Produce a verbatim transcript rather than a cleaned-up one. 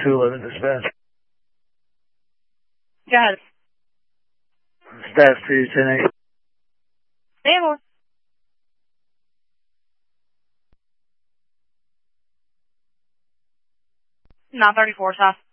two eleven dispatch. Go ahead. Staff two ten eight. Stand on. nine thirty-four, South.